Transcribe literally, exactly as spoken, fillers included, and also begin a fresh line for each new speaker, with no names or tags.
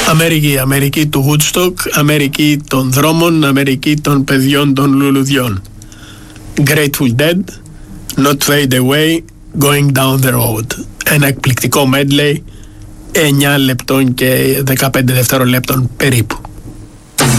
Αμερική, Αμερική του Woodstock, Αμερική των δρόμων, Αμερική των παιδιών των λουλουδιών. Grateful Dead, Not Fade Away, Going Down the Road. Ένα εκπληκτικό medley εννιά λεπτών και δεκαπέντε δευτερολέπτων περίπου.